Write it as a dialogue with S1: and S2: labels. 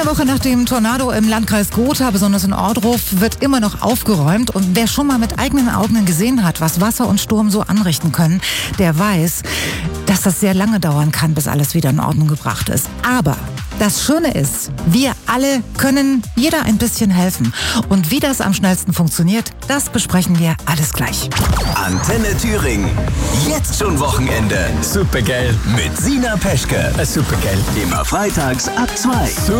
S1: Eine Woche nach dem Tornado im Landkreis Gotha, besonders in Ohrdruf, wird immer noch aufgeräumt. Und wer schon mal mit eigenen Augen gesehen hat, was Wasser und Sturm so anrichten können, der weiß, dass das sehr lange dauern kann, bis alles wieder in Ordnung gebracht ist. Aber das Schöne ist, wir alle können jeder ein bisschen helfen. Und wie das am schnellsten funktioniert, das besprechen wir alles gleich.
S2: Antenne Thüringen. Jetzt schon Wochenende.
S3: Supergeil.
S2: Mit Sina Peschke.
S3: Supergeil.
S2: Immer freitags ab 2.